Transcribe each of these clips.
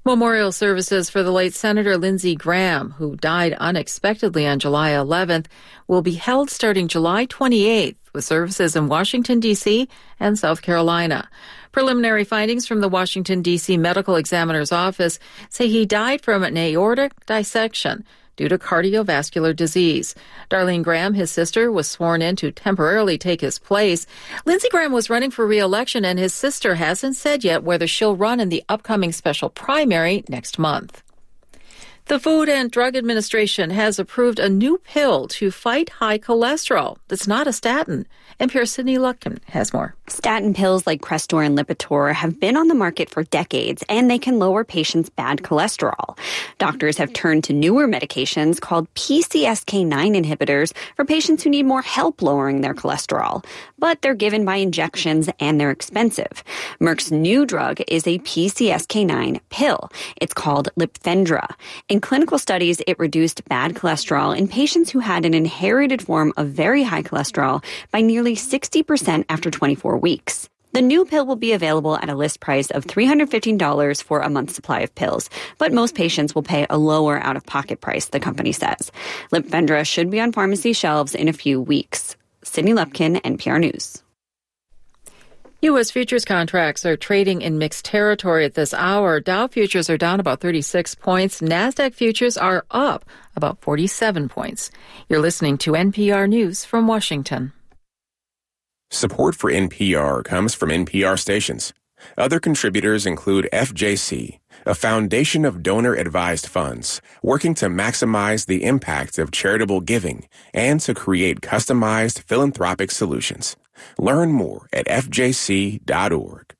Memorial services for the late Senator Lindsey Graham, who died unexpectedly on July 11th, will be held starting July 28th with services in Washington, D.C. and South Carolina. Preliminary findings from the Washington, D.C. Medical Examiner's Office say he died from an aortic dissection due to cardiovascular disease. Darlene Graham, his sister, was sworn in to temporarily take his place. Lindsey Graham was running for re-election, and his sister hasn't said yet whether she'll run in the upcoming special primary next month. The Food and Drug Administration has approved a new pill to fight high cholesterol that's not a statin. NPR's Sydney Lutkin has more. Statin pills like Crestor and Lipitor have been on the market for decades, and they can lower patients' bad cholesterol. Doctors have turned to newer medications called PCSK9 inhibitors for patients who need more help lowering their cholesterol. But they're given by injections, and they're expensive. Merck's new drug is a PCSK9 pill. It's called Lipfendra. In clinical studies, it reduced bad cholesterol in patients who had an inherited form of very high cholesterol by nearly 60% after 24 weeks. The new pill will be available at a list price of $315 for a month's supply of pills, but most patients will pay a lower out-of-pocket price, the company says. Lipfendra should be on pharmacy shelves in a few weeks. Sydney Lupkin, NPR News. U.S. futures contracts are trading in mixed territory at this hour. Dow futures are down about 36 points. NASDAQ futures are up about 47 points. You're listening to NPR News from Washington. Support for NPR comes from NPR stations. Other contributors include FJC, a foundation of donor-advised funds working to maximize the impact of charitable giving and to create customized philanthropic solutions. Learn more at fjc.org.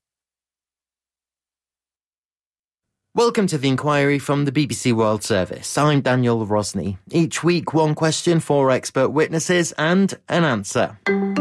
Welcome to The Inquiry from the BBC World Service. I'm Daniel Rosney. Each week, one question, four expert witnesses, and an answer.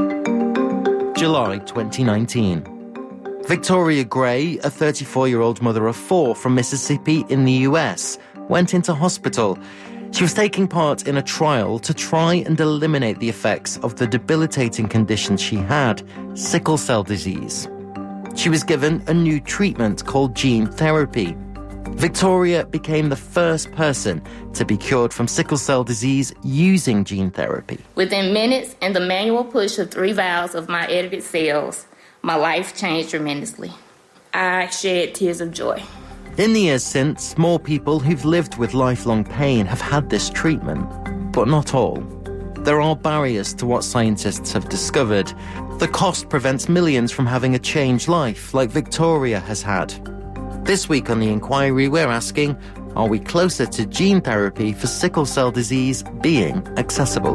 July 2019. Victoria Gray, a 34-year-old mother of four from Mississippi in the US, went into hospital. She was taking part in a trial to try and eliminate the effects of the debilitating condition she had, sickle cell disease. She was given a new treatment called gene therapy. Victoria became the first person to be cured from sickle cell disease using gene therapy. Within minutes and the manual push of 3 vials of my edited cells, my life changed tremendously. I shed tears of joy. In the years since, more people who've lived with lifelong pain have had this treatment, but not all. There are barriers to what scientists have discovered. The cost prevents millions from having a changed life like Victoria has had. This week on The Inquiry, we're asking, are we closer to gene therapy for sickle cell disease being accessible?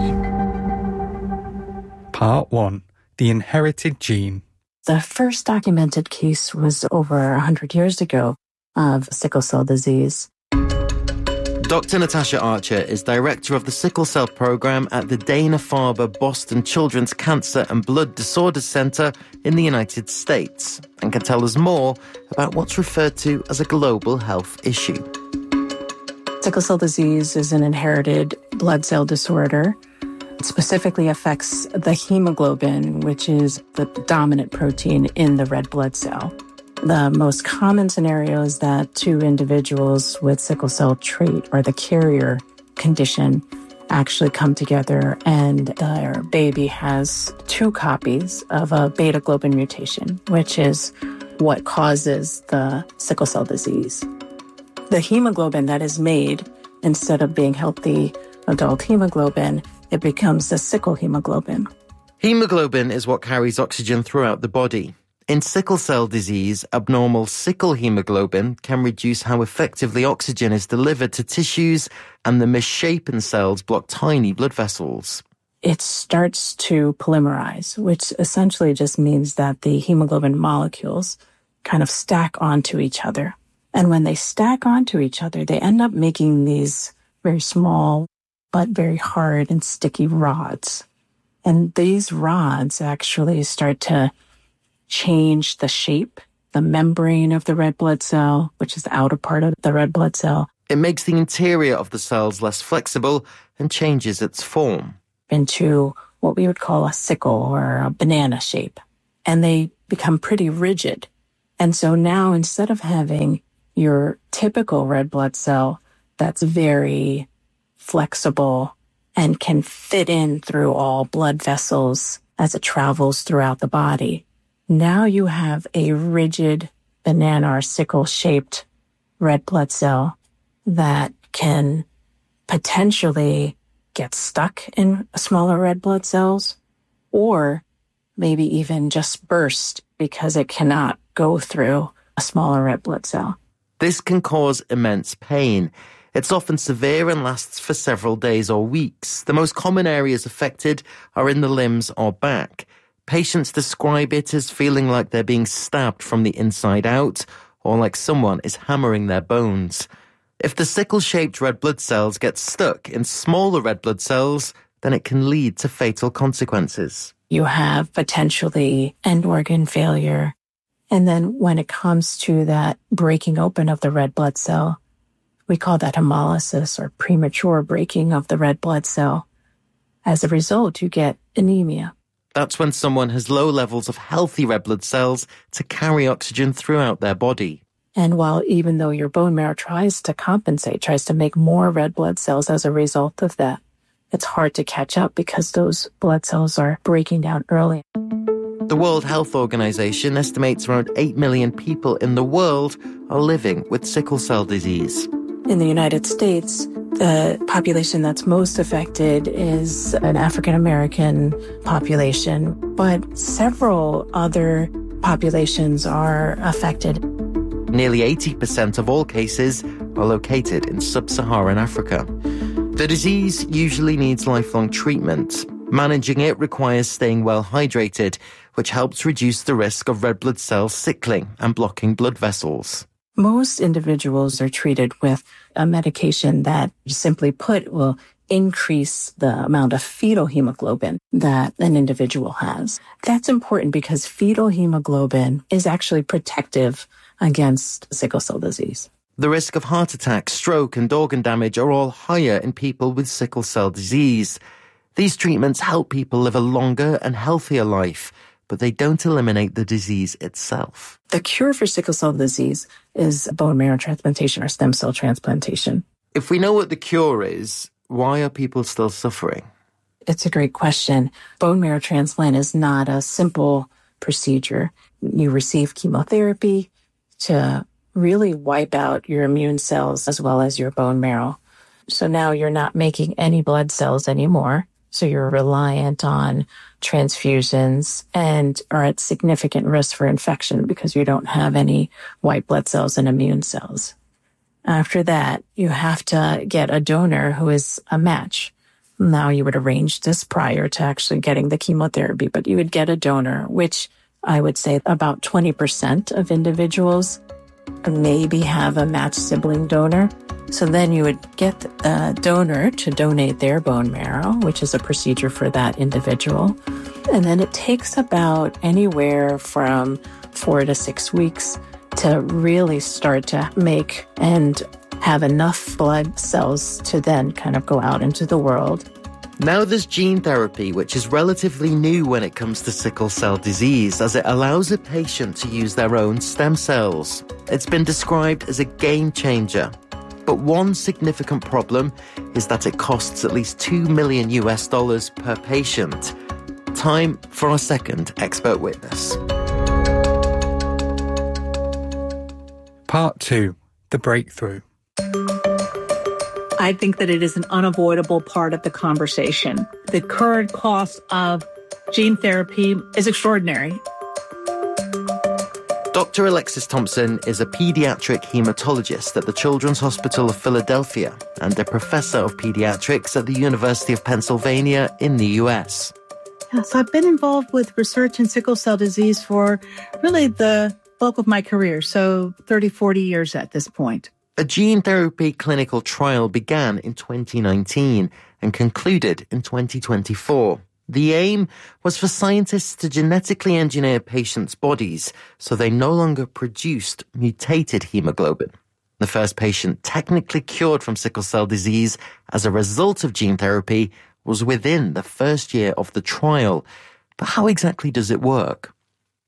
Part 1. The inherited gene. The first documented case was over 100 years ago of sickle cell disease. Dr. Natasha Archer is director of the Sickle Cell Program at the Dana-Farber Boston Children's Cancer and Blood Disorders Center in the United States and can tell us more about what's referred to as a global health issue. Sickle cell disease is an inherited blood cell disorder. It specifically affects the hemoglobin, which is the dominant protein in the red blood cell. The most common scenario is that two individuals with sickle cell trait or the carrier condition actually come together and their baby has 2 copies of a beta globin mutation, which is what causes the sickle cell disease. The hemoglobin that is made, instead of being healthy adult hemoglobin, it becomes the sickle hemoglobin. Hemoglobin is what carries oxygen throughout the body. In sickle cell disease, abnormal sickle hemoglobin can reduce how effectively oxygen is delivered to tissues, and the misshapen cells block tiny blood vessels. It starts to polymerize, which essentially just means that the hemoglobin molecules kind of stack onto each other. And when they stack onto each other, they end up making these very small but very hard and sticky rods. And these rods actually start to change the shape, the membrane of the red blood cell, which is the outer part of the red blood cell. It makes the interior of the cells less flexible and changes its form into what we would call a sickle or a banana shape. And they become pretty rigid. And so now instead of having your typical red blood cell that's very flexible and can fit in through all blood vessels as it travels throughout the body. Now you have a rigid banana or sickle-shaped red blood cell that can potentially get stuck in smaller red blood cells or maybe even just burst because it cannot go through a smaller red blood cell. This can cause immense pain. It's often severe and lasts for several days or weeks. The most common areas affected are in the limbs or back. Patients describe it as feeling like they're being stabbed from the inside out or like someone is hammering their bones. If the sickle-shaped red blood cells get stuck in smaller red blood cells, then it can lead to fatal consequences. You have potentially end organ failure. And then when it comes to that breaking open of the red blood cell, we call that hemolysis or premature breaking of the red blood cell. As a result, you get anemia. That's when someone has low levels of healthy red blood cells to carry oxygen throughout their body. And while even though your bone marrow tries to compensate, tries to make more red blood cells as a result of that, it's hard to catch up because those blood cells are breaking down early. The World Health Organization estimates around 8 million people in the world are living with sickle cell disease. In the United States, the population that's most affected is an African American population, but several other populations are affected. Nearly 80% of all cases are located in sub-Saharan Africa. The disease usually needs lifelong treatment. Managing it requires staying well hydrated, which helps reduce the risk of red blood cells sickling and blocking blood vessels. Most individuals are treated with a medication that, simply put, will increase the amount of fetal hemoglobin that an individual has. That's important because fetal hemoglobin is actually protective against sickle cell disease. The risk of heart attack, stroke, and organ damage are all higher in people with sickle cell disease. These treatments help people live a longer and healthier life, but they don't eliminate the disease itself. The cure for sickle cell disease is bone marrow transplantation or stem cell transplantation. If we know what the cure is, why are people still suffering? It's a great question. Bone marrow transplant is not a simple procedure. You receive chemotherapy to really wipe out your immune cells as well as your bone marrow. So now you're not making any blood cells anymore. So you're reliant on transfusions and are at significant risk for infection because you don't have any white blood cells and immune cells. After that, you have to get a donor who is a match. Now you would arrange this prior to actually getting the chemotherapy, but you would get a donor, which I would say about 20% of individuals maybe have a matched sibling donor. So then you would get a donor to donate their bone marrow, which is a procedure for that individual. And then it takes about anywhere from 4 to 6 weeks to really start to make and have enough blood cells to then kind of go out into the world. Now there's gene therapy, which is relatively new when it comes to sickle cell disease, as it allows a patient to use their own stem cells. It's been described as a game changer. But one significant problem is that it costs at least $2 million per patient. Time for our second expert witness. Part 2. The breakthrough. I think that it is an unavoidable part of the conversation. The current cost of gene therapy is extraordinary. Dr. Alexis Thompson is a pediatric hematologist at the Children's Hospital of Philadelphia and a professor of pediatrics at the University of Pennsylvania in the US. So I've been involved with research in sickle cell disease for really the bulk of my career, so 30, 40 years at this point. A gene therapy clinical trial began in 2019 and concluded in 2024. The aim was for scientists to genetically engineer patients' bodies so they no longer produced mutated hemoglobin. The first patient technically cured from sickle cell disease as a result of gene therapy was within the first year of the trial. But how exactly does it work?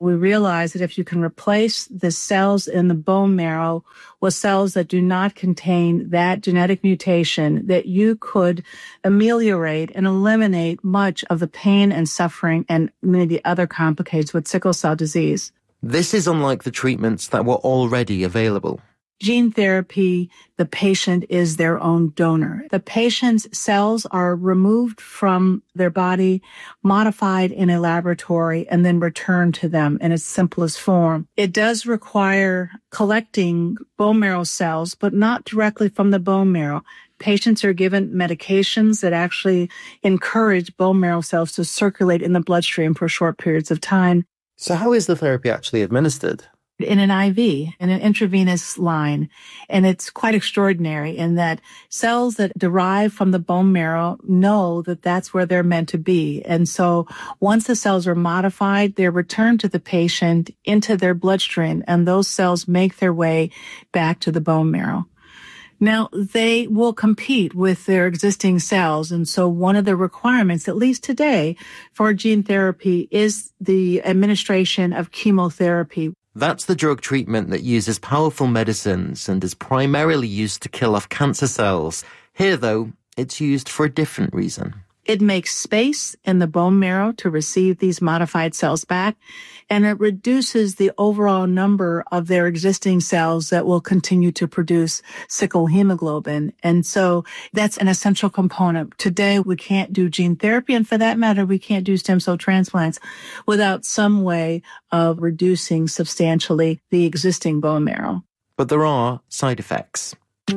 We realized that if you can replace the cells in the bone marrow with cells that do not contain that genetic mutation, that you could ameliorate and eliminate much of the pain and suffering and many of the other complications with sickle cell disease. This is unlike the treatments that were already available. Gene therapy, the patient is their own donor. The patient's cells are removed from their body, modified in a laboratory, and then returned to them in its simplest form. It does require collecting bone marrow cells, but not directly from the bone marrow. Patients are given medications that actually encourage bone marrow cells to circulate in the bloodstream for short periods of time. So how is the therapy actually administered? In an IV, in an intravenous line. And it's quite extraordinary in that cells that derive from the bone marrow know that that's where they're meant to be. And so once the cells are modified, they're returned to the patient into their bloodstream, and those cells make their way back to the bone marrow. Now, they will compete with their existing cells. And so one of the requirements, at least today, for gene therapy is the administration of chemotherapy. That's the drug treatment that uses powerful medicines and is primarily used to kill off cancer cells. Here, though, it's used for a different reason. It makes space in the bone marrow to receive these modified cells back, and it reduces the overall number of their existing cells that will continue to produce sickle hemoglobin. And so that's an essential component. Today, we can't do gene therapy, and for that matter, we can't do stem cell transplants without some way of reducing substantially the existing bone marrow. But there are side effects.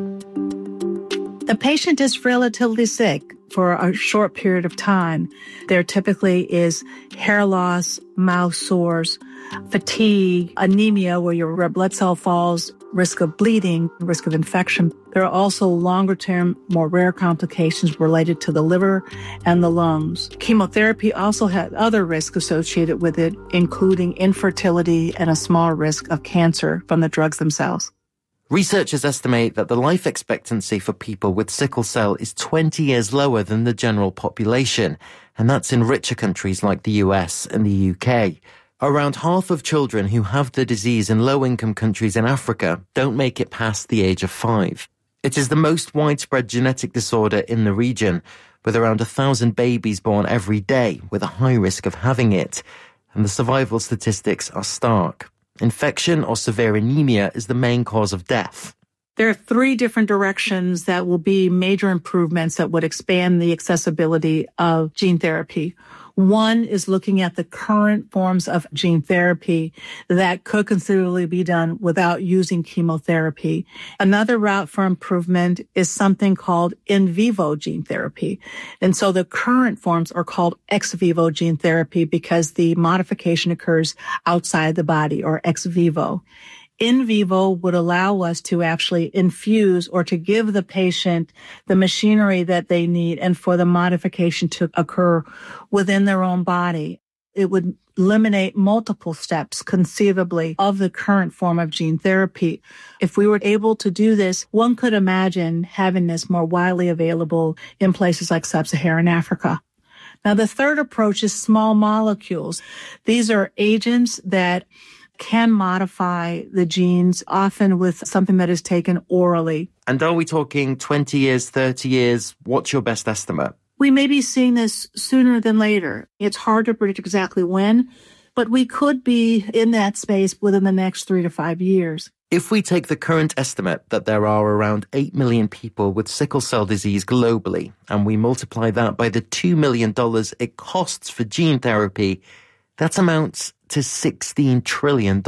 The patient is relatively sick for a short period of time. There typically is hair loss, mouth sores, fatigue, anemia where your red blood cell falls, risk of bleeding, risk of infection. There are also longer-term, more rare complications related to the liver and the lungs. Chemotherapy also has other risks associated with it, including infertility and a small risk of cancer from the drugs themselves. Researchers estimate that the life expectancy for people with sickle cell is 20 years lower than the general population, and that's in richer countries like the US and the UK. Around half of children who have the disease in low-income countries in Africa don't make it past the age of 5. It is the most widespread genetic disorder in the region, with around 1,000 babies born every day with a high risk of having it, and the survival statistics are stark. Infection or severe anemia is the main cause of death. There are 3 different directions that will be major improvements that would expand the accessibility of gene therapy. One is looking at the current forms of gene therapy that could considerably be done without using chemotherapy. Another route for improvement is something called in vivo gene therapy. And so the current forms are called ex vivo gene therapy because the modification occurs outside the body, or ex vivo. In vivo would allow us to actually infuse or to give the patient the machinery that they need and for the modification to occur within their own body. It would eliminate multiple steps conceivably of the current form of gene therapy. If we were able to do this, one could imagine having this more widely available in places like sub-Saharan Africa. Now, the third approach is small molecules. These are agents that can modify the genes, often with something that is taken orally. And are we talking 20 years, 30 years? What's your best estimate? We may be seeing this sooner than later. It's hard to predict exactly when, but we could be in that space within the next 3 to 5 years. If we take the current estimate that there are around 8 million people with sickle cell disease globally, and we multiply that by the $2 million it costs for gene therapy, that amounts to $16 trillion.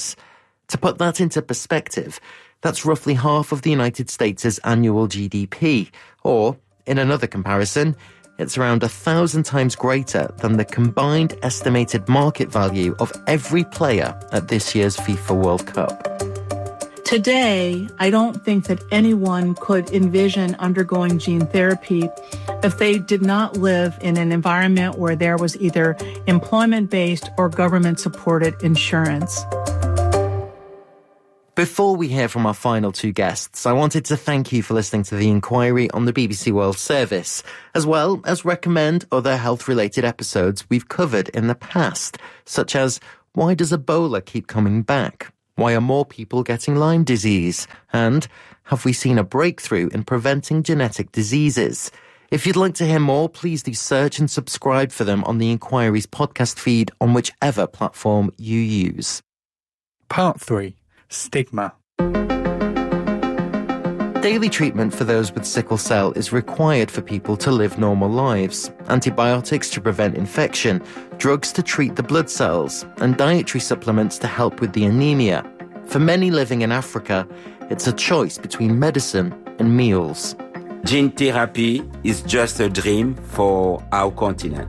To put that into perspective, that's roughly half of the United States' annual GDP, or, in another comparison, it's around 1,000 times greater than the combined estimated market value of every player at this year's FIFA World Cup. Today, I don't think that anyone could envision undergoing gene therapy if they did not live in an environment where there was either employment-based or government-supported insurance. Before we hear from our final 2 guests, I wanted to thank you for listening to The Inquiry on the BBC World Service, as well as recommend other health-related episodes we've covered in the past, such as Why does Ebola keep coming back? Why are more people getting Lyme disease? And have we seen a breakthrough in preventing genetic diseases? If you'd like to hear more, please do search and subscribe for them on the Inquiry's podcast feed on whichever platform you use. Part 3. Stigma. Daily treatment for those with sickle cell is required for people to live normal lives. Antibiotics to prevent infection, drugs to treat the blood cells, and dietary supplements to help with the anemia. For many living in Africa, it's a choice between medicine and meals. Gene therapy is just a dream for our continent.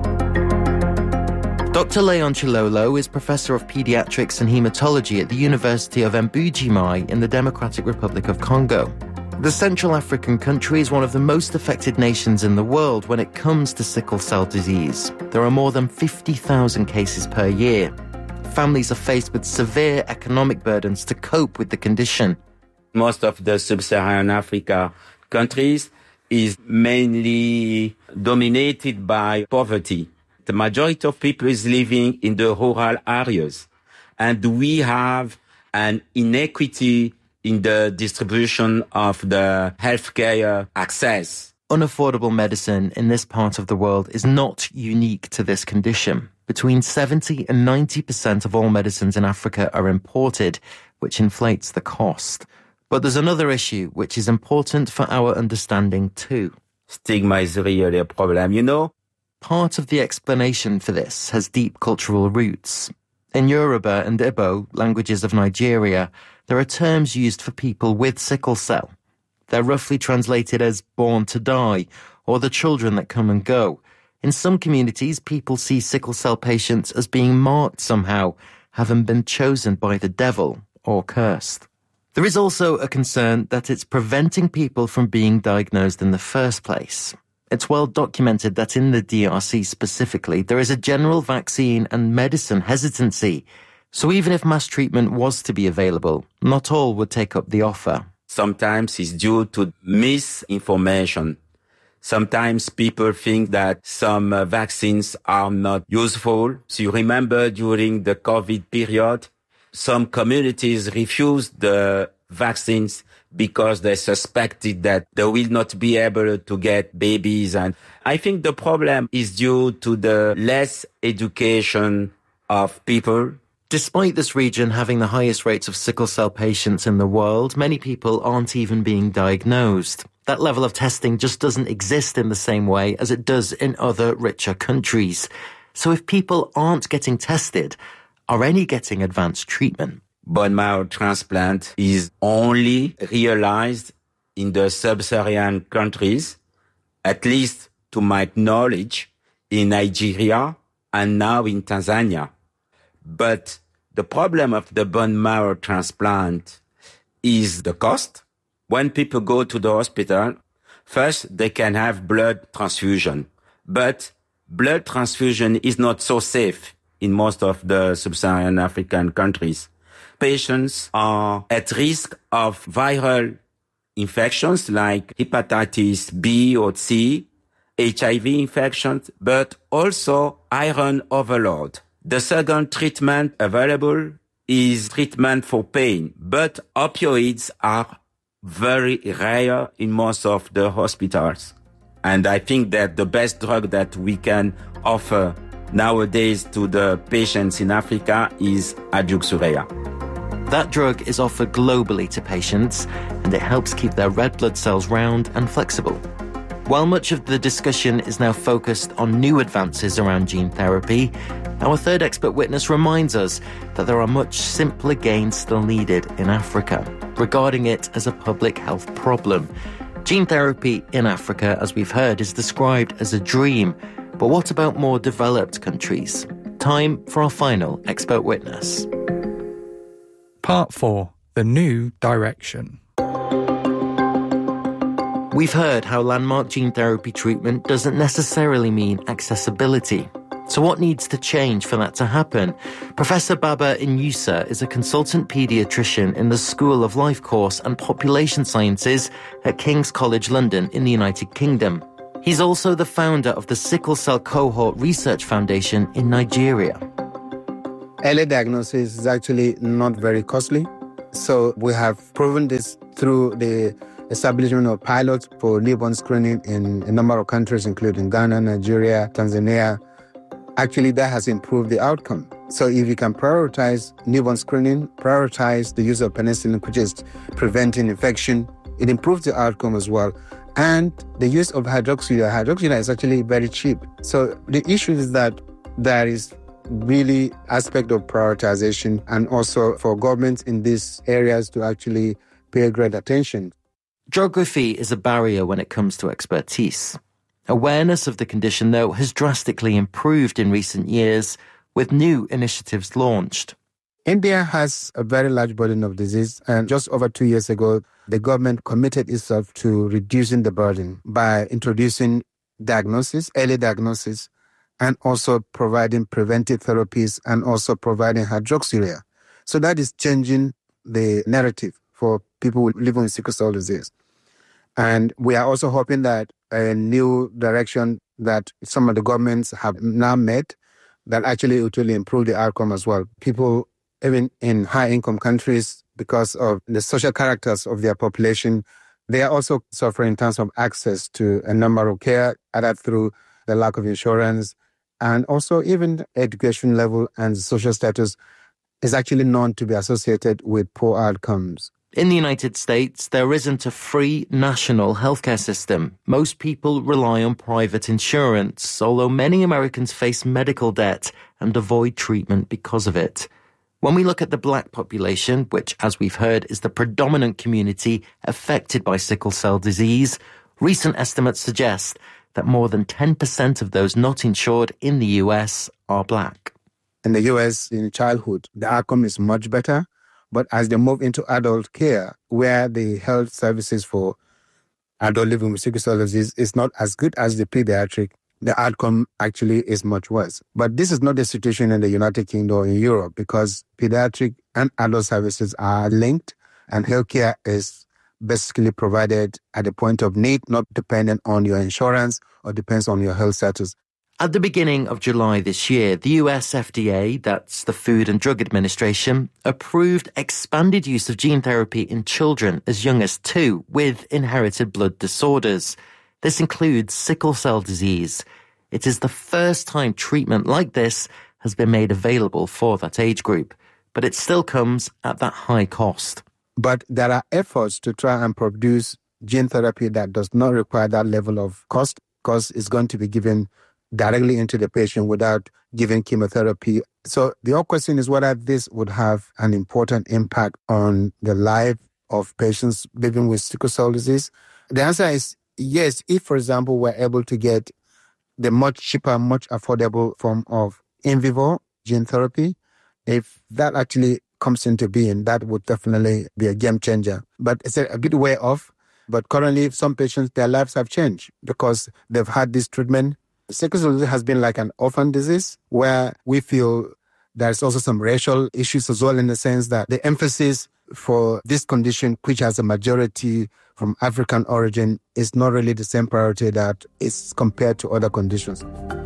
Dr. Leon Chilolo is Professor of Pediatrics and Hematology at the University of Mbuji-Mayi in the Democratic Republic of Congo. The Central African country is one of the most affected nations in the world when it comes to sickle cell disease. There are more than 50,000 cases per year. Families are faced with severe economic burdens to cope with the condition. Most of the sub-Saharan Africa countries is mainly dominated by poverty. The majority of people is living in the rural areas, and we have an inequity in the distribution of the healthcare access. Unaffordable medicine in this part of the world is not unique to this condition. Between 70 and 90% of all medicines in Africa are imported, which inflates the cost. But there's another issue which is important for our understanding too. Stigma is really a problem, you know. Part of the explanation for this has deep cultural roots. In Yoruba and Igbo, languages of Nigeria, there are terms used for people with sickle cell. They're roughly translated as born to die, or the children that come and go. In some communities, people see sickle cell patients as being marked somehow, having been chosen by the devil or cursed. There is also a concern that it's preventing people from being diagnosed in the first place. It's well documented that in the DRC specifically, there is a general vaccine and medicine hesitancy. So even if mass treatment was to be available, not all would take up the offer. Sometimes it's due to misinformation. Sometimes people think that some vaccines are not useful. So you remember during the COVID period, some communities refused the vaccines because they suspected that they will not be able to get babies. And I think the problem is due to the less education of people. Despite this region having the highest rates of sickle cell patients in the world, many people aren't even being diagnosed. That level of testing just doesn't exist in the same way as it does in other richer countries. So if people aren't getting tested, are any getting advanced treatment? Bone marrow transplant is only realized in the sub-Saharan countries, at least to my knowledge, in Nigeria and now in Tanzania. But the problem of the bone marrow transplant is the cost. When people go to the hospital, first they can have blood transfusion, but blood transfusion is not so safe in most of the sub-Saharan African countries. Patients are at risk of viral infections like hepatitis B or C, HIV infections, but also iron overload. The second treatment available is treatment for pain, but opioids are very rare in most of the hospitals. And I think that the best drug that we can offer nowadays to the patients in Africa is Adjuxurea. That drug is offered globally to patients, and it helps keep their red blood cells round and flexible. While much of the discussion is now focused on new advances around gene therapy, our third expert witness reminds us that there are much simpler gains still needed in Africa, regarding it as a public health problem. Gene therapy in Africa, as we've heard, is described as a dream. But what about more developed countries? Time for our final expert witness. Part 4. The New Direction. We've heard how landmark gene therapy treatment doesn't necessarily mean accessibility. So what needs to change for that to happen? Professor Baba Inyusa is a consultant paediatrician in the School of Life Course and Population Sciences at King's College London in the United Kingdom. He's also the founder of the Sickle Cell Cohort Research Foundation in Nigeria. Early diagnosis is actually not very costly. So we have proven this through the establishment of pilots for newborn screening in a number of countries, including Ghana, Nigeria, Tanzania. Actually, that has improved the outcome. So if you can prioritize newborn screening, prioritize the use of penicillin, which is preventing infection, it improves the outcome as well. And the use of hydroxyurea is actually very cheap. So the issue is that there is really aspect of prioritization and also for governments in these areas to actually pay great attention. Geography is a barrier when it comes to expertise. Awareness of the condition, though, has drastically improved in recent years with new initiatives launched. India has a very large burden of disease, and just over 2 years ago, the government committed itself to reducing the burden by introducing early diagnosis, and also providing preventive therapies and also providing hydroxyurea. So that is changing the narrative for people living with sickle cell disease. And we are also hoping that a new direction that some of the governments have now made, that actually it will improve the outcome as well. People, even in high-income countries, because of the social characters of their population, they are also suffering in terms of access to a number of care, either through the lack of insurance, and also even education level and social status is actually known to be associated with poor outcomes. In the United States, there isn't a free national healthcare system. Most people rely on private insurance, although many Americans face medical debt and avoid treatment because of it. When we look at the black population, which, as we've heard, is the predominant community affected by sickle cell disease, recent estimates suggest that more than 10% of those not insured in the US are black. In the US, in childhood, the outcome is much better. But as they move into adult care, where the health services for adult living with sickle cell disease is not as good as the pediatric, the outcome actually is much worse. But this is not the situation in the United Kingdom or in Europe, because pediatric and adult services are linked, and healthcare is basically provided at the point of need, not dependent on your insurance or depends on your health status. At the beginning of July this year, the US FDA, that's the Food and Drug Administration, approved expanded use of gene therapy in children as young as 2 with inherited blood disorders. This includes sickle cell disease. It is the first time treatment like this has been made available for that age group, but it still comes at that high cost. But there are efforts to try and produce gene therapy that does not require that level of cost, because it's going to be given directly into the patient without giving chemotherapy. So the whole question is whether this would have an important impact on the life of patients living with sickle cell disease. The answer is yes, if, for example, we're able to get the much cheaper, much affordable form of in vivo gene therapy, if that actually comes into being, that would definitely be a game changer. But it's a bit way off. But currently, some patients, their lives have changed because they've had this treatment. Sickle cell disease has been like an orphan disease where we feel there's also some racial issues as well, in the sense that the emphasis for this condition, which has a majority from African origin, is not really the same priority that is compared to other conditions.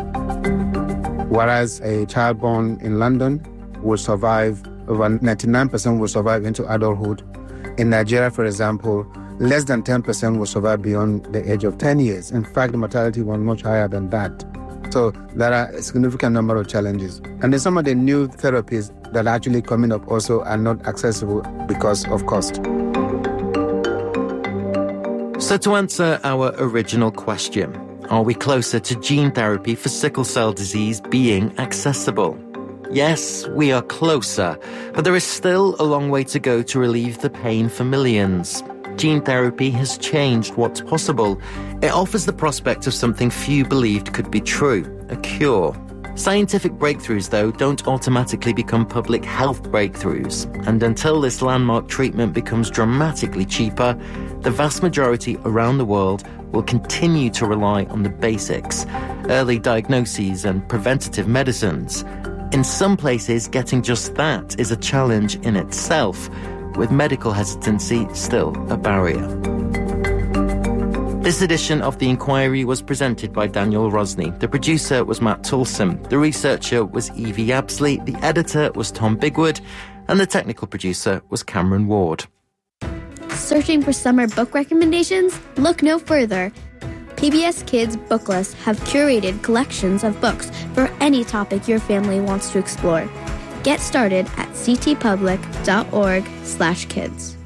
Whereas a child born in London will survive, over 99% will survive into adulthood. In Nigeria, for example, less than 10% will survive beyond the age of 10 years. In fact, the mortality was much higher than that. So there are a significant number of challenges. And then some of the new therapies that are actually coming up also are not accessible because of cost. So to answer our original question, are we closer to gene therapy for sickle cell disease being accessible? Yes, we are closer, but there is still a long way to go to relieve the pain for millions. Gene therapy has changed what's possible. It offers the prospect of something few believed could be true, a cure. Scientific breakthroughs, though, don't automatically become public health breakthroughs. And until this landmark treatment becomes dramatically cheaper, the vast majority around the world will continue to rely on the basics, early diagnoses and preventative medicines. In some places, getting just that is a challenge in itself, with medical hesitancy still a barrier. This edition of The Inquiry was presented by Daniel Rosney. The producer was Matt Toulson. The researcher was Evie Absley. The editor was Tom Bigwood. And the technical producer was Cameron Ward. Searching for summer book recommendations? Look no further. PBS Kids Book Lists have curated collections of books for any topic your family wants to explore. Get started at ctpublic.org/kids.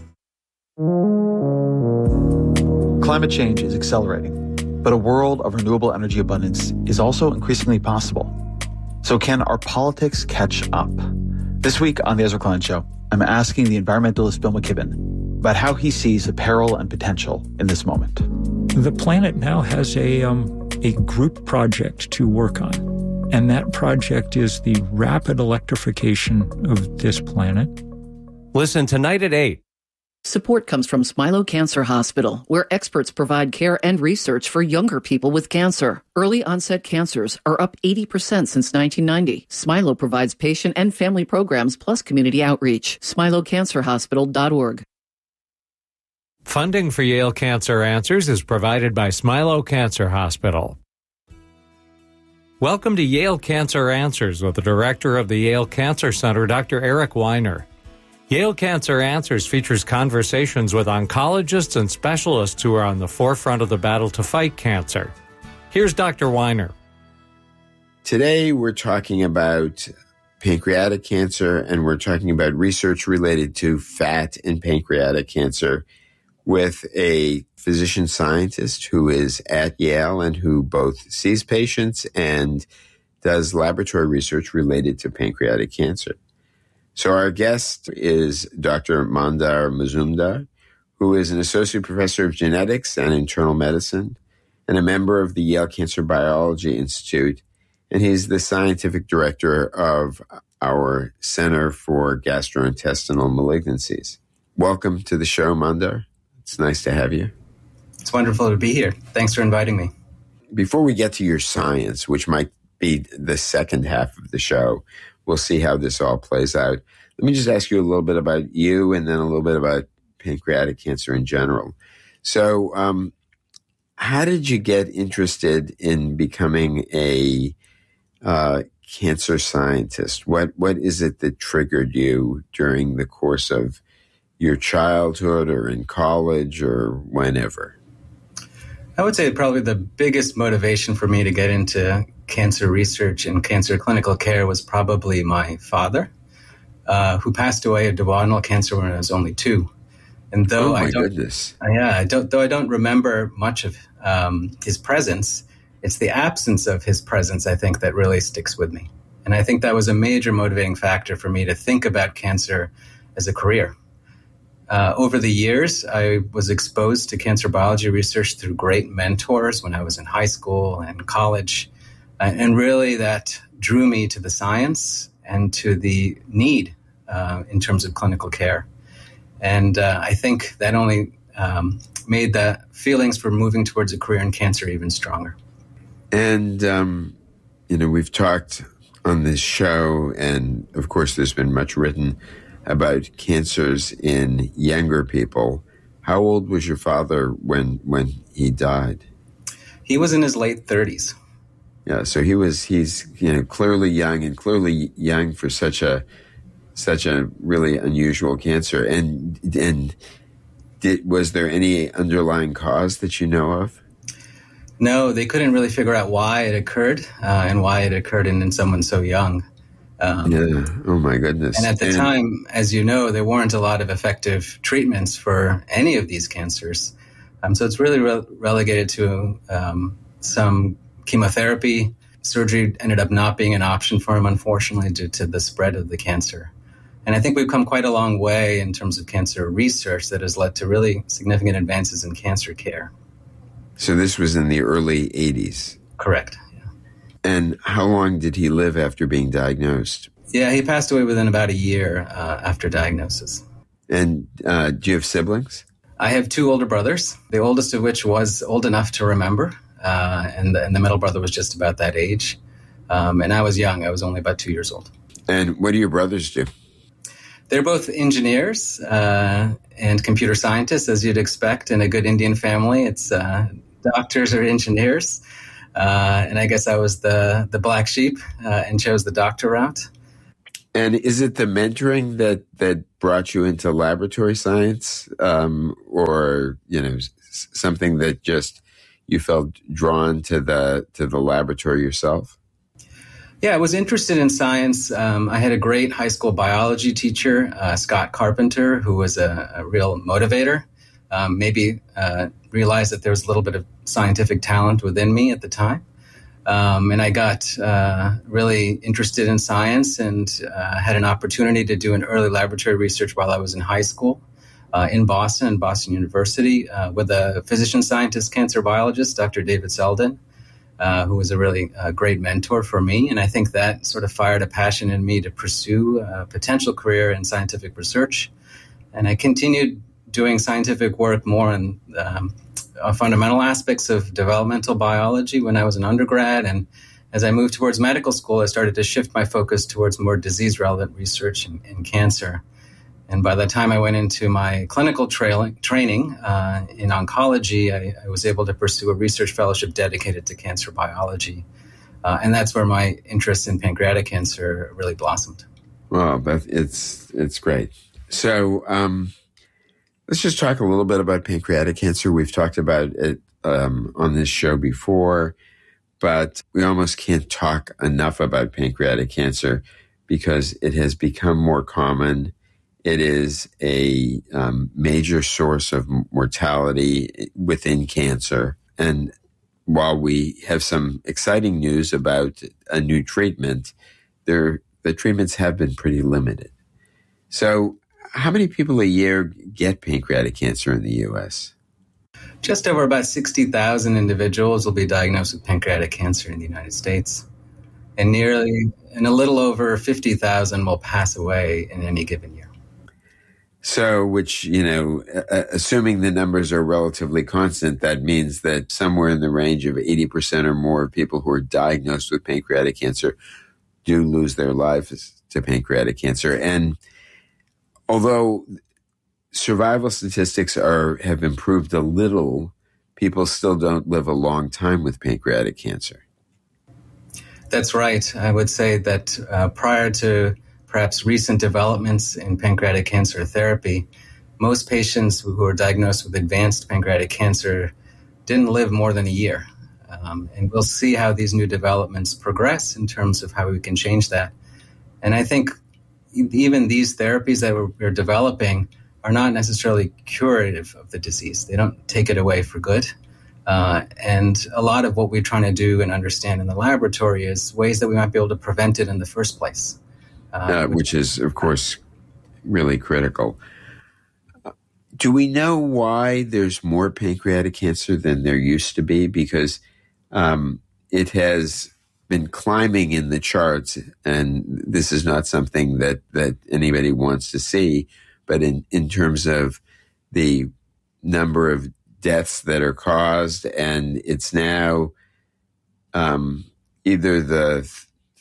Climate change is accelerating, but a world of renewable energy abundance is also increasingly possible. So can our politics catch up? This week on The Ezra Klein Show, I'm asking the environmentalist Bill McKibben about how he sees the peril and potential in this moment. The planet now has a group project to work on, and that project is the rapid electrification of this planet. Listen tonight at 8. Support comes from Smilow Cancer Hospital, where experts provide care and research for younger people with cancer. Early onset cancers are up 80% since 1990. Smilow provides patient and family programs plus community outreach. SmiloCancerHospital.org. Funding for Yale Cancer Answers is provided by Smilow Cancer Hospital. Welcome to Yale Cancer Answers with the director of the Yale Cancer Center, Dr. Eric Weiner. Yale Cancer Answers features conversations with oncologists and specialists who are on the forefront of the battle to fight cancer. Here's Dr. Weiner. Today we're talking about pancreatic cancer, and we're talking about research related to fat in pancreatic cancer with a physician scientist who is at Yale and who both sees patients and does laboratory research related to pancreatic cancer. So our guest is Dr. Mandar Mazumdar, who is an associate professor of genetics and internal medicine and a member of the Yale Cancer Biology Institute, and he's the scientific director of our Center for Gastrointestinal Malignancies. Welcome to the show, Mandar. It's nice to have you. It's wonderful to be here. Thanks for inviting me. Before we get to your science, which might be the second half of the show, we'll see how this all plays out. Let me just ask you a little bit about you and then a little bit about pancreatic cancer in general. So how did you get interested in becoming a cancer scientist? What is it that triggered you during the course of your childhood or in college or whenever? I would say probably the biggest motivation for me to get into cancer research and cancer clinical care was probably my father, who passed away of duodenal cancer when I was only 2. And though I don't remember much of his presence, it's the absence of his presence, I think, that really sticks with me. And I think that was a major motivating factor for me to think about cancer as a career. Over the years, I was exposed to cancer biology research through great mentors when I was in high school and college. And really that drew me to the science and to the need in terms of clinical care. And I think that only made the feelings for moving towards a career in cancer even stronger. And, we've talked on this show, and of course there's been much written about cancers in younger people. How old was your father when he died? He was in his late 30s. Yeah, so he's clearly young, and clearly young for such a really unusual cancer. And was there any underlying cause that you know of? No, they couldn't really figure out why it occurred and why it occurred in someone so young. Oh my goodness. And at the time, as you know, there weren't a lot of effective treatments for any of these cancers. So it's really relegated to some chemotherapy. Surgery ended up not being an option for him, unfortunately, due to the spread of the cancer. And I think we've come quite a long way in terms of cancer research that has led to really significant advances in cancer care. So this was in the early 80s? Correct. Yeah. And how long did he live after being diagnosed? Yeah, he passed away within about a year after diagnosis. And do you have siblings? I have 2 older brothers, the oldest of which was old enough to remember, and the middle brother was just about that age. And I was young. I was only about 2 years old. And what do your brothers do? They're both engineers and computer scientists, as you'd expect in a good Indian family. It's doctors or engineers. And I guess I was the black sheep and chose the doctor route. And is it the mentoring that brought you into laboratory science, or something that just you felt drawn to the laboratory yourself? Yeah, I was interested in science. I had a great high school biology teacher, Scott Carpenter, who was a real motivator. Maybe realized that there was a little bit of scientific talent within me at the time. And I got really interested in science and had an opportunity to do an early laboratory research while I was in high school in Boston University, with a physician scientist, cancer biologist, Dr. David Selden, who was a really great mentor for me. And I think that sort of fired a passion in me to pursue a potential career in scientific research. And I continued doing scientific work more on fundamental aspects of developmental biology when I was an undergrad. And as I moved towards medical school, I started to shift my focus towards more disease-relevant research in cancer. And by the time I went into my clinical training in oncology, I was able to pursue a research fellowship dedicated to cancer biology. And that's where my interest in pancreatic cancer really blossomed. Well, it's great. So let's just talk a little bit about pancreatic cancer. We've talked about it on this show before, but we almost can't talk enough about pancreatic cancer because it has become more common. It is a major source of mortality within cancer. And while we have some exciting news about a new treatment, the treatments have been pretty limited. So how many people a year get pancreatic cancer in the U.S.? Just over about 60,000 individuals will be diagnosed with pancreatic cancer in the United States. And a little over 50,000 will pass away in any given year. So, which, assuming the numbers are relatively constant, that means that somewhere in the range of 80% or more of people who are diagnosed with pancreatic cancer do lose their lives to pancreatic cancer. And although survival statistics have improved a little, people still don't live a long time with pancreatic cancer. That's right. I would say that prior to perhaps recent developments in pancreatic cancer therapy, most patients who are diagnosed with advanced pancreatic cancer didn't live more than a year. And we'll see how these new developments progress in terms of how we can change that. And I think even these therapies that we're developing are not necessarily curative of the disease. They don't take it away for good. And a lot of what we're trying to do and understand in the laboratory is ways that we might be able to prevent it in the first place. Which is, of course, really critical. Do we know why there's more pancreatic cancer than there used to be? Because it has been climbing in the charts, and this is not something that anybody wants to see, but in terms of the number of deaths that are caused, and it's now either the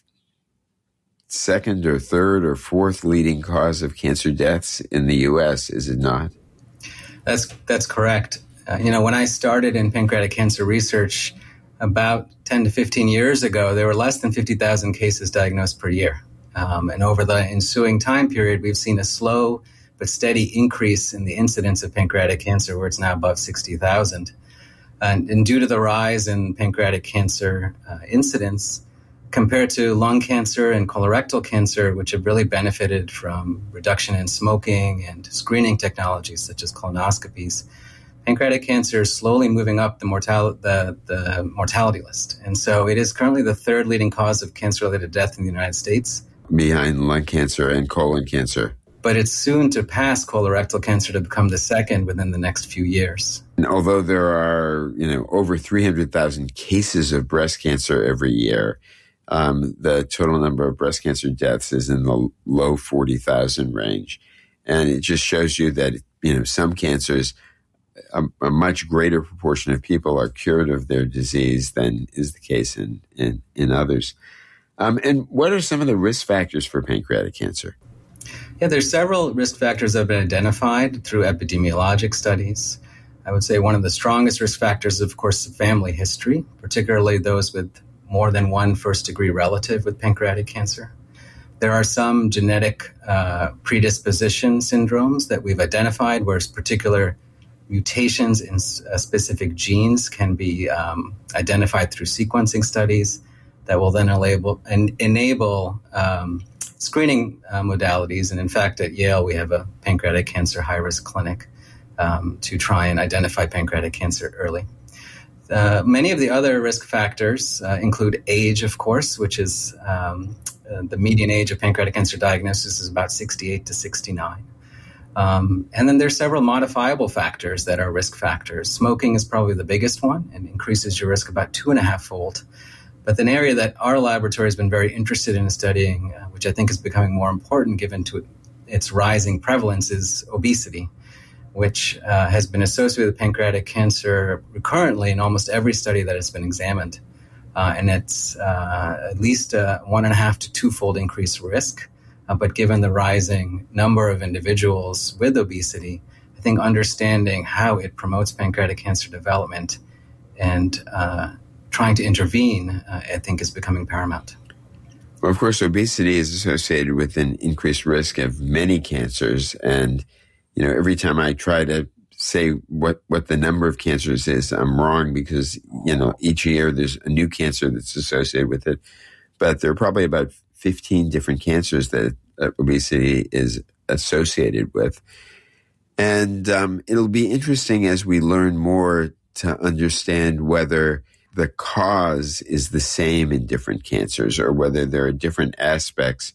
second or third or fourth leading cause of cancer deaths in the U.S., is it not? That's correct. When I started in pancreatic cancer research about 10 to 15 years ago, there were less than 50,000 cases diagnosed per year. And over the ensuing time period, we've seen a slow but steady increase in the incidence of pancreatic cancer, where it's now above 60,000. And due to the rise in pancreatic cancer incidence, compared to lung cancer and colorectal cancer, which have really benefited from reduction in smoking and screening technologies such as colonoscopies, pancreatic cancer is slowly moving up the mortality list. And so it is currently the third leading cause of cancer-related death in the United States. Behind lung cancer and colon cancer. But it's soon to pass colorectal cancer to become the second within the next few years. And although there are, over 300,000 cases of breast cancer every year, the total number of breast cancer deaths is in the low 40,000 range. And it just shows you that, some cancers, a much greater proportion of people are cured of their disease than is the case in others. And what are some of the risk factors for pancreatic cancer? Yeah, there's several risk factors that have been identified through epidemiologic studies. I would say one of the strongest risk factors is, of course, family history, particularly those with more than one first-degree relative with pancreatic cancer. There are some genetic predisposition syndromes that we've identified where particular mutations in specific genes can be identified through sequencing studies that will then enable screening modalities. And in fact, at Yale, we have a pancreatic cancer high-risk clinic to try and identify pancreatic cancer early. Many of the other risk factors include age, of course, which is the median age of pancreatic cancer diagnosis is about 68 to 69. And then there's several modifiable factors that are risk factors. Smoking is probably the biggest one and increases your risk about 2.5-fold. But an area that our laboratory has been very interested in studying, which I think is becoming more important given to its rising prevalence, is obesity, which has been associated with pancreatic cancer currently in almost every study that has been examined. And it's at least a 1.5 to 2-fold increased risk. But given the rising number of individuals with obesity, I think understanding how it promotes pancreatic cancer development and trying to intervene, I think, is becoming paramount. Well, of course, obesity is associated with an increased risk of many cancers. And, every time I try to say what the number of cancers is, I'm wrong because, each year there's a new cancer that's associated with it. But there are probably about 15 different cancers that obesity is associated with. And it'll be interesting as we learn more to understand whether the cause is the same in different cancers or whether there are different aspects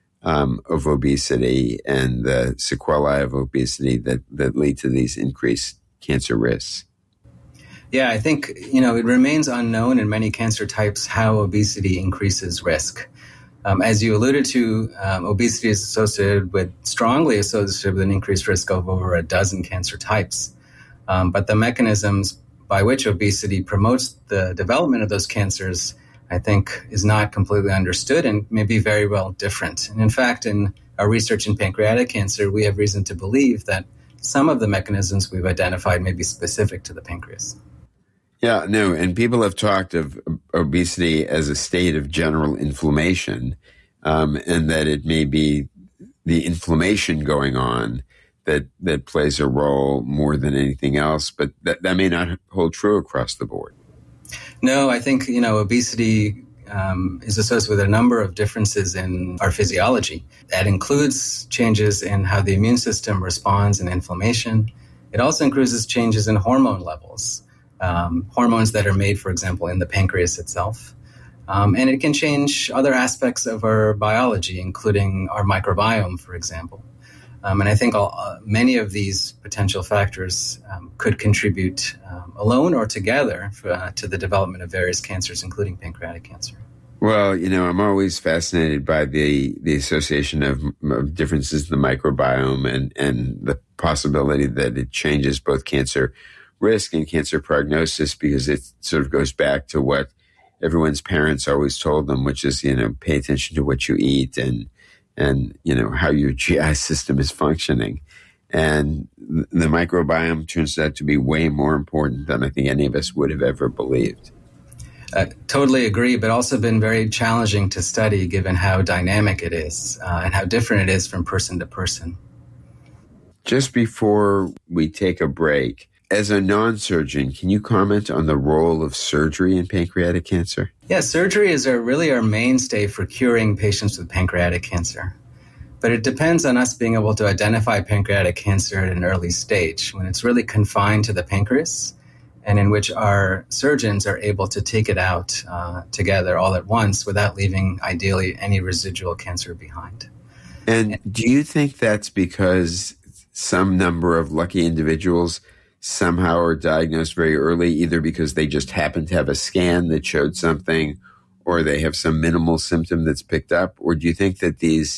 of obesity and the sequelae of obesity that lead to these increased cancer risks. Yeah, I think, it remains unknown in many cancer types how obesity increases risk. As you alluded to, obesity is strongly associated with an increased risk of over a dozen cancer types. But the mechanisms by which obesity promotes the development of those cancers, I think, is not completely understood and may be very well different. And in fact, in our research in pancreatic cancer, we have reason to believe that some of the mechanisms we've identified may be specific to the pancreas. Yeah, no, and people have talked of obesity as a state of general inflammation, and that it may be the inflammation going on that plays a role more than anything else, but that may not hold true across the board. No, I think, obesity is associated with a number of differences in our physiology. That includes changes in how the immune system responds in inflammation. It also includes changes in hormone levels, hormones that are made, for example, in the pancreas itself. And it can change other aspects of our biology, including our microbiome, for example. And I think many of these potential factors could contribute alone or together to the development of various cancers, including pancreatic cancer. Well, I'm always fascinated by the association of differences in the microbiome and the possibility that it changes both cancer risk and cancer prognosis, because it sort of goes back to what everyone's parents always told them, which is, pay attention to what you eat and how your GI system is functioning. And the microbiome turns out to be way more important than I think any of us would have ever believed. Totally agree, but also been very challenging to study given how dynamic it is and how different it is from person to person. Just before we take a break, as a non-surgeon, can you comment on the role of surgery in pancreatic cancer? Yeah, surgery is really our mainstay for curing patients with pancreatic cancer. But it depends on us being able to identify pancreatic cancer at an early stage, when it's really confined to the pancreas, and in which our surgeons are able to take it out together all at once without leaving, ideally, any residual cancer behind. And do you think that's because some number of lucky individuals somehow are diagnosed very early, either because they just happen to have a scan that showed something, or they have some minimal symptom that's picked up? Or do you think that these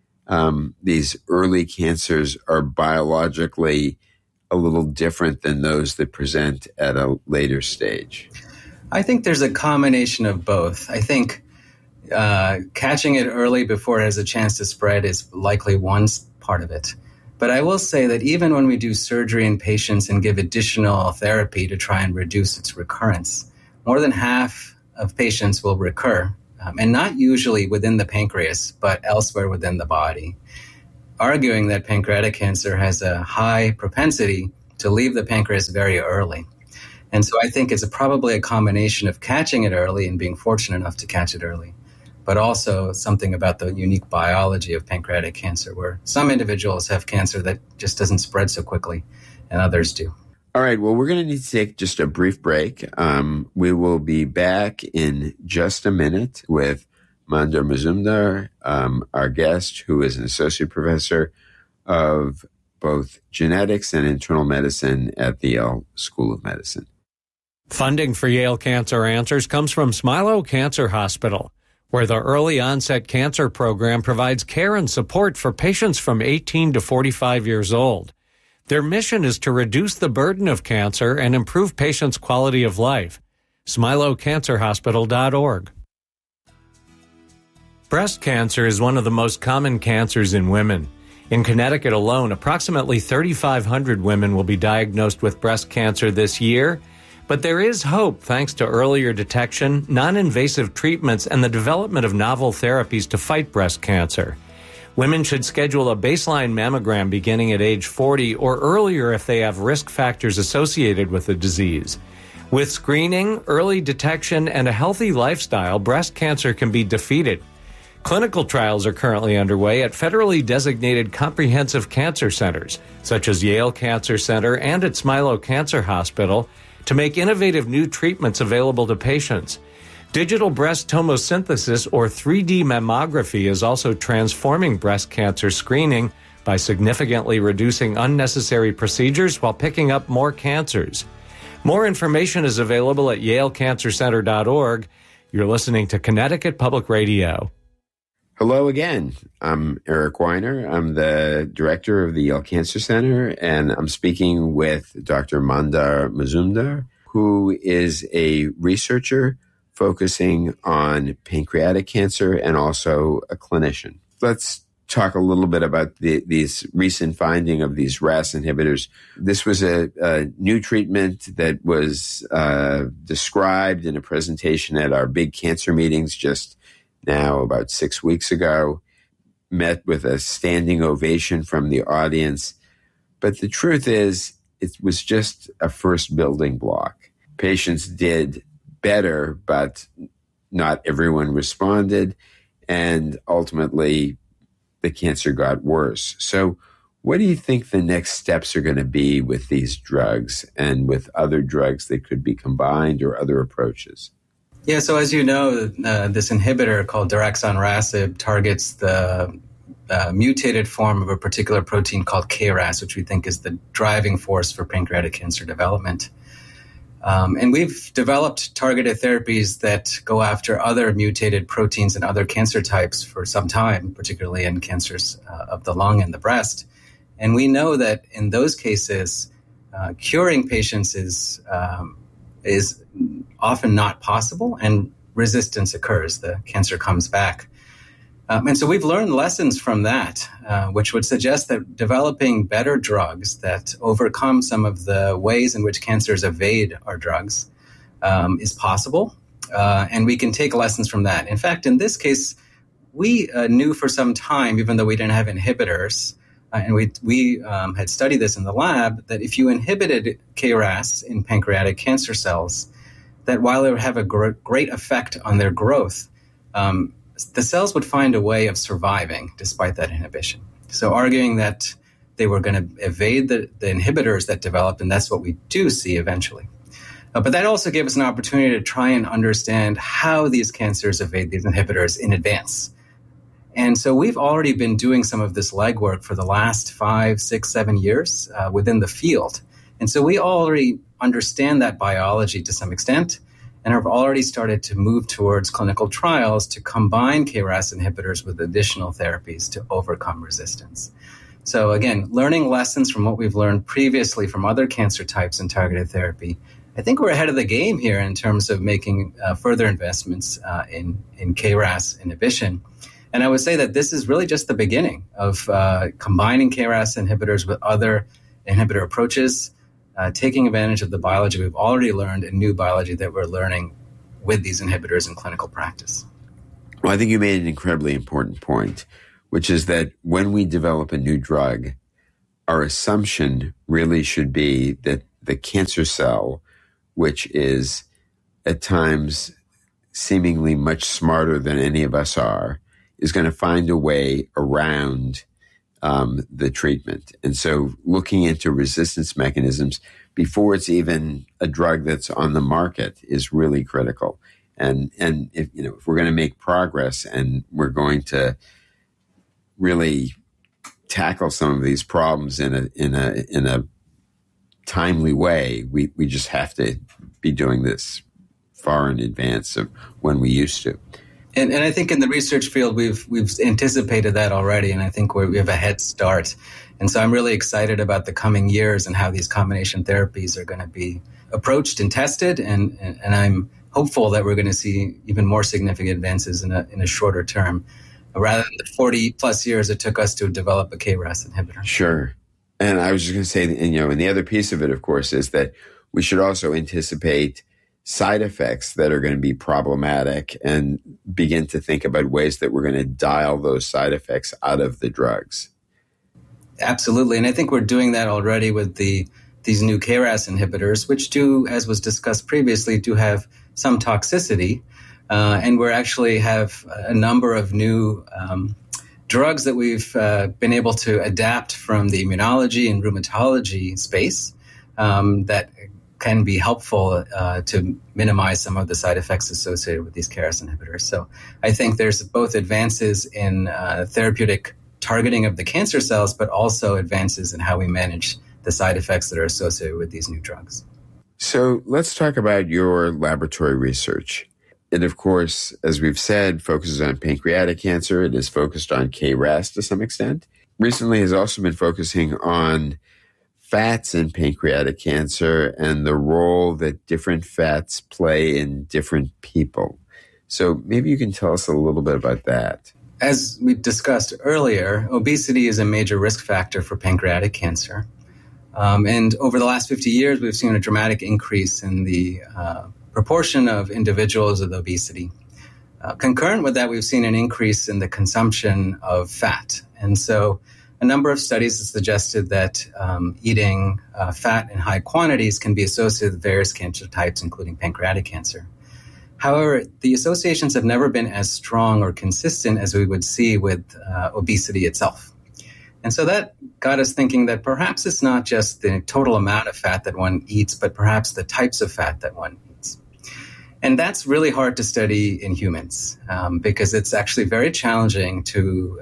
early cancers are biologically a little different than those that present at a later stage? I think there's a combination of both. I think catching it early before it has a chance to spread is likely one part of it. But I will say that even when we do surgery in patients and give additional therapy to try and reduce its recurrence, more than half of patients will recur, and not usually within the pancreas, but elsewhere within the body, arguing that pancreatic cancer has a high propensity to leave the pancreas very early. And so I think it's probably a combination of catching it early and being fortunate enough to catch it early, but also something about the unique biology of pancreatic cancer, where some individuals have cancer that just doesn't spread so quickly and others do. All right, well, we're going to need to take just a brief break. We will be back in just a minute with Manda Mazumdar, our guest, who is an associate professor of both genetics and internal medicine at the Yale School of Medicine. Funding for Yale Cancer Answers comes from Smilow Cancer Hospital, where the Early Onset Cancer Program provides care and support for patients from 18 to 45 years old. Their mission is to reduce the burden of cancer and improve patients' quality of life. SmiloCancerHospital.org. Breast cancer is one of the most common cancers in women. In Connecticut alone, approximately 3,500 women will be diagnosed with breast cancer this year. But there is hope thanks to earlier detection, non-invasive treatments, and the development of novel therapies to fight breast cancer. Women should schedule a baseline mammogram beginning at age 40 or earlier if they have risk factors associated with the disease. With screening, early detection, and a healthy lifestyle, breast cancer can be defeated. Clinical trials are currently underway at federally designated comprehensive cancer centers, such as Yale Cancer Center and at Smilow Cancer Hospital, to make innovative new treatments available to patients. Digital breast tomosynthesis, or 3D mammography, is also transforming breast cancer screening by significantly reducing unnecessary procedures while picking up more cancers. More information is available at yalecancercenter.org. You're listening to Connecticut Public Radio. Hello again. I'm Eric Weiner. I'm the director of the Yale Cancer Center, and I'm speaking with Dr. Manda Mazumdar, who is a researcher focusing on pancreatic cancer and also a clinician. Let's talk a little bit about these recent finding of these RAS inhibitors. This was a new treatment that was described in a presentation at our big cancer meetings just now about 6 weeks ago, met with a standing ovation from the audience. But the truth is, it was just a first building block. Patients did better, but not everyone responded. And ultimately, the cancer got worse. So what do you think the next steps are going to be with these drugs and with other drugs that could be combined or other approaches? Yeah, so as you know, this inhibitor called daraxonrasib targets the mutated form of a particular protein called KRAS, which we think is the driving force for pancreatic cancer development. And we've developed targeted therapies that go after other mutated proteins and other cancer types for some time, particularly in cancers of the lung and the breast. And we know that in those cases, curing patients is often not possible, and resistance occurs. The cancer comes back. And so we've learned lessons from that, which would suggest that developing better drugs that overcome some of the ways in which cancers evade our drugs is possible, and we can take lessons from that. In fact, in this case, we knew for some time, even though we didn't have inhibitors, and we had studied this in the lab, that if you inhibited KRAS in pancreatic cancer cells, that while it would have a great effect on their growth, the cells would find a way of surviving despite that inhibition. So arguing that they were going to evade the inhibitors that developed, and that's what we do see eventually. But that also gave us an opportunity to try and understand how these cancers evade these inhibitors in advance. And so we've already been doing some of this legwork for the last 5, 6, 7 years within the field. And so we already understand that biology to some extent and have already started to move towards clinical trials to combine KRAS inhibitors with additional therapies to overcome resistance. So again, learning lessons from what we've learned previously from other cancer types in targeted therapy, I think we're ahead of the game here in terms of making further investments in KRAS inhibition. And I would say that this is really just the beginning of combining KRAS inhibitors with other inhibitor approaches, taking advantage of the biology we've already learned and new biology that we're learning with these inhibitors in clinical practice. Well, I think you made an incredibly important point, which is that when we develop a new drug, our assumption really should be that the cancer cell, which is at times seemingly much smarter than any of us are, is going to find a way around the treatment. And so looking into resistance mechanisms before it's even a drug that's on the market is really critical. And if we're going to make progress and we're going to really tackle some of these problems in a timely way, we just have to be doing this far in advance of when we used to. And I think in the research field, we've anticipated that already, and I think we have a head start. And so I'm really excited about the coming years and how these combination therapies are going to be approached and tested, and I'm hopeful that we're going to see even more significant advances in a shorter term, rather than the 40 plus years it took us to develop a KRAS inhibitor. Sure. And I was just going to say, and the other piece of it, of course, is that we should also anticipate side effects that are going to be problematic and begin to think about ways that we're going to dial those side effects out of the drugs. Absolutely. And I think we're doing that already with these new KRAS inhibitors, which do, as was discussed previously, do have some toxicity. And we actually have a number of new drugs that we've been able to adapt from the immunology and rheumatology space that can be helpful to minimize some of the side effects associated with these KRAS inhibitors. So I think there's both advances in therapeutic targeting of the cancer cells, but also advances in how we manage the side effects that are associated with these new drugs. So let's talk about your laboratory research. It, of course, as we've said, focuses on pancreatic cancer. It is focused on KRAS to some extent. Recently has also been focusing on fats in pancreatic cancer and the role that different fats play in different people. So maybe you can tell us a little bit about that. As we discussed earlier, obesity is a major risk factor for pancreatic cancer. And over the last 50 years, we've seen a dramatic increase in the proportion of individuals with obesity. Concurrent with that, we've seen an increase in the consumption of fat. And so a number of studies have suggested that eating fat in high quantities can be associated with various cancer types, including pancreatic cancer. However, the associations have never been as strong or consistent as we would see with obesity itself. And so that got us thinking that perhaps it's not just the total amount of fat that one eats, but perhaps the types of fat that one eats. And that's really hard to study in humans because it's actually very challenging to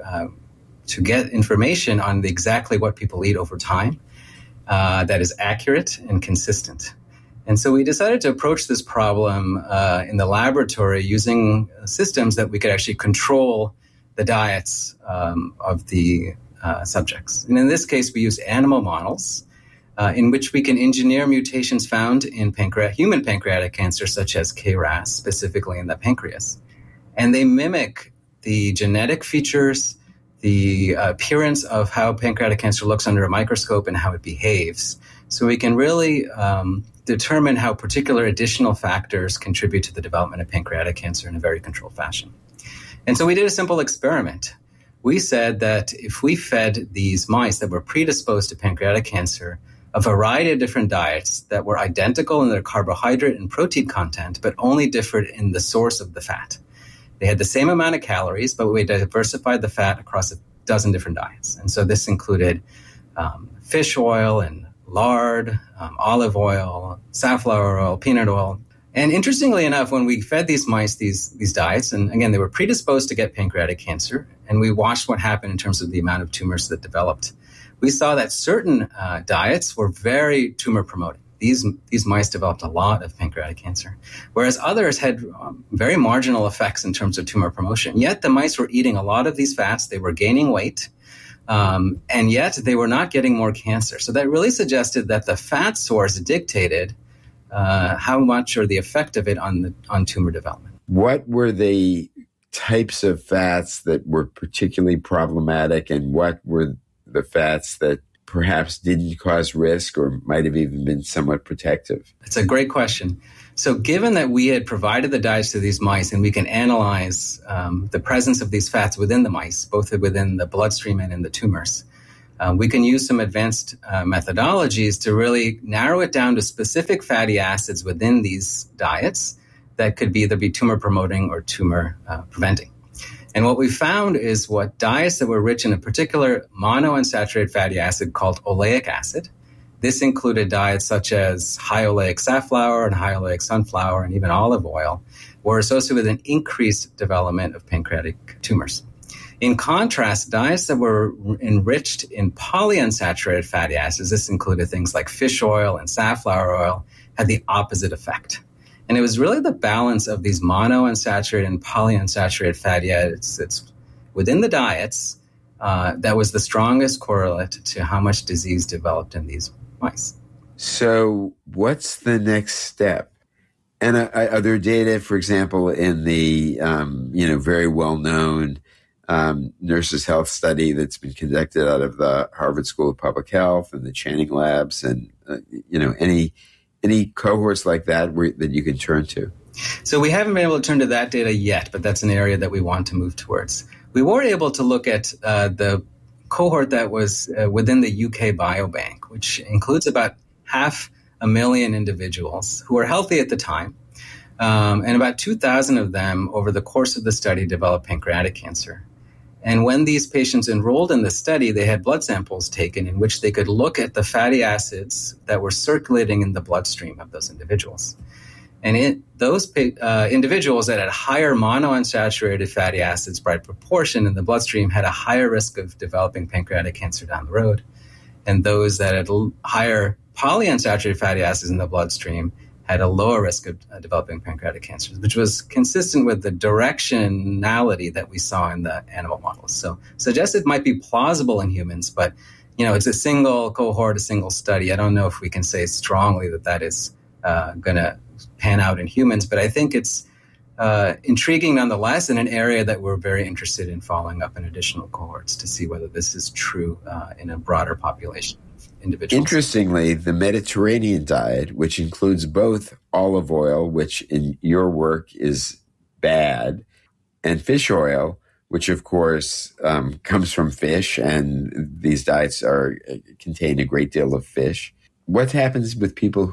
get information on exactly what people eat over time that is accurate and consistent. And so we decided to approach this problem in the laboratory using systems that we could actually control the diets of the subjects. And in this case, we used animal models in which we can engineer mutations found in human pancreatic cancer, such as KRAS, specifically in the pancreas. And they mimic the genetic features, the appearance of how pancreatic cancer looks under a microscope and how it behaves. So we can really determine how particular additional factors contribute to the development of pancreatic cancer in a very controlled fashion. And so we did a simple experiment. We said that if we fed these mice that were predisposed to pancreatic cancer a variety of different diets that were identical in their carbohydrate and protein content, but only differed in the source of the fat. They had the same amount of calories, but we diversified the fat across a dozen different diets. And so this included fish oil and lard, olive oil, safflower oil, peanut oil. And interestingly enough, when we fed these mice these diets, and again, they were predisposed to get pancreatic cancer, and we watched what happened in terms of the amount of tumors that developed, we saw that certain diets were very tumor promoting. These mice developed a lot of pancreatic cancer, whereas others had very marginal effects in terms of tumor promotion. Yet the mice were eating a lot of these fats, they were gaining weight, and yet they were not getting more cancer. So that really suggested that the fat source dictated how much or the effect of it on tumor development. What were they types of fats that were particularly problematic, and what were the fats that perhaps didn't cause risk or might have even been somewhat protective? It's a great question. So given that we had provided the diets to these mice and we can analyze the presence of these fats within the mice, both within the bloodstream and in the tumors, we can use some advanced methodologies to really narrow it down to specific fatty acids within these diets that could either be tumor promoting or tumor preventing. And what we found is what diets that were rich in a particular monounsaturated fatty acid called oleic acid. This included diets such as high oleic safflower and high oleic sunflower and even olive oil were associated with an increased development of pancreatic tumors. In contrast, diets that were enriched in polyunsaturated fatty acids, this included things like fish oil and safflower oil, had the opposite effect. And it was really the balance of these monounsaturated and polyunsaturated fatty acids within the diets that was the strongest correlate to how much disease developed in these mice. So what's the next step? And are there data, for example, in the very well-known Nurses' Health study that's been conducted out of the Harvard School of Public Health and the Channing Labs, and any cohorts like that that you can turn to? So we haven't been able to turn to that data yet, but that's an area that we want to move towards. We were able to look at the cohort that was within the UK Biobank, which includes about 500,000 individuals who were healthy at the time. And about 2,000 of them over the course of the study developed pancreatic cancer. And when these patients enrolled in the study, they had blood samples taken in which they could look at the fatty acids that were circulating in the bloodstream of those individuals. And those individuals that had higher monounsaturated fatty acids by proportion in the bloodstream had a higher risk of developing pancreatic cancer down the road. And those that had higher polyunsaturated fatty acids in the bloodstream had a lower risk of developing pancreatic cancer, which was consistent with the directionality that we saw in the animal models. So suggests it might be plausible in humans, but it's a single cohort, a single study. I don't know if we can say strongly that is going to pan out in humans, but I think it's intriguing nonetheless, in an area that we're very interested in following up in additional cohorts to see whether this is true in a broader population of individuals. Interestingly, the Mediterranean diet, which includes both olive oil, which in your work is bad, and fish oil, which of course comes from fish, and these diets contain a great deal of fish. What happens with people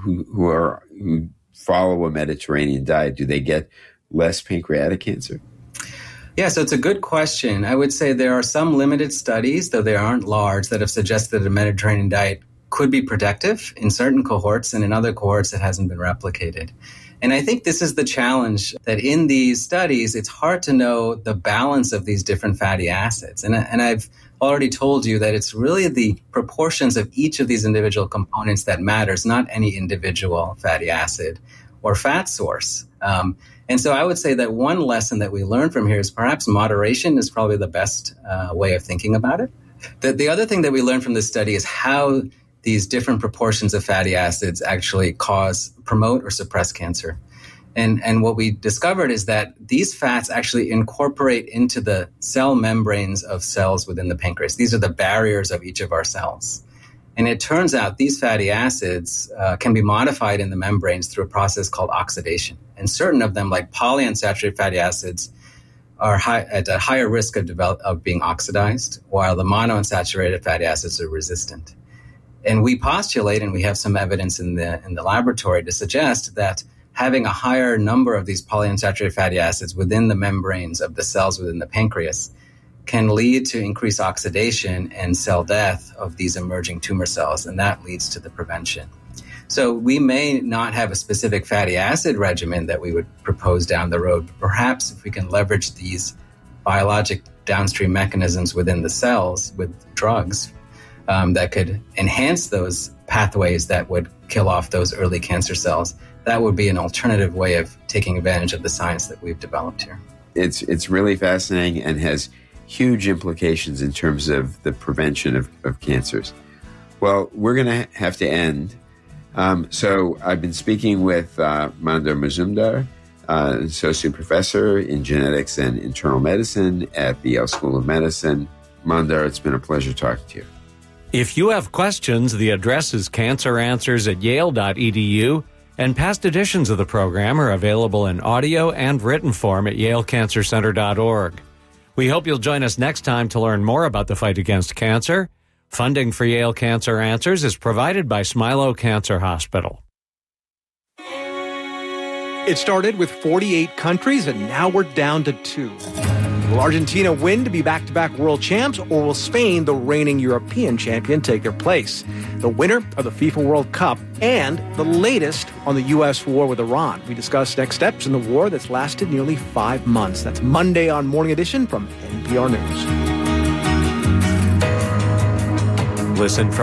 who follow a Mediterranean diet? Do they get less pancreatic cancer? Yeah, so it's a good question. I would say there are some limited studies, though they aren't large, that have suggested that a Mediterranean diet could be protective in certain cohorts, and in other cohorts it hasn't been replicated. And I think this is the challenge, that in these studies, it's hard to know the balance of these different fatty acids. And I've already told you that it's really the proportions of each of these individual components that matters, not any individual fatty acid or fat source. And so I would say that one lesson that we learned from here is perhaps moderation is probably the best way of thinking about it. The other thing that we learned from this study is how these different proportions of fatty acids actually promote or suppress cancer. And what we discovered is that these fats actually incorporate into the cell membranes of cells within the pancreas. These are the barriers of each of our cells. And it turns out these fatty acids can be modified in the membranes through a process called oxidation. And certain of them, like polyunsaturated fatty acids, are at a higher risk of being oxidized, while the monounsaturated fatty acids are resistant. And we postulate, and we have some evidence in the laboratory to suggest that having a higher number of these polyunsaturated fatty acids within the membranes of the cells within the pancreas can lead to increased oxidation and cell death of these emerging tumor cells, and that leads to the prevention. So we may not have a specific fatty acid regimen that we would propose down the road, but perhaps if we can leverage these biologic downstream mechanisms within the cells with drugs that could enhance those pathways that would kill off those early cancer cells, that would be an alternative way of taking advantage of the science that we've developed here. It's really fascinating and has huge implications in terms of the prevention of cancers. Well, we're going to have to end. So I've been speaking with Mandar Mazumdar, associate professor in genetics and internal medicine at the Yale School of Medicine. Mandar, it's been a pleasure talking to you. If you have questions, the address is canceranswers@yale.edu, and past editions of the program are available in audio and written form at yalecancercenter.org. We hope you'll join us next time to learn more about the fight against cancer. Funding for Yale Cancer Answers is provided by Smilow Cancer Hospital. It started with 48 countries, and now we're down to 2. Will Argentina win to be back-to-back world champs, or will Spain, the reigning European champion, take their place? The winner of the FIFA World Cup and the latest on the U.S. war with Iran. We discuss next steps in the war that's lasted nearly 5 months. That's Monday on Morning Edition from NPR News. Listen from